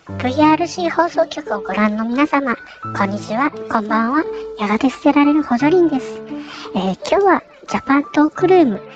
VRC 放送局をご覧の皆様、こんにちは、こんばんは。やがて捨てられる補助輪です。今日はジャパントークルーム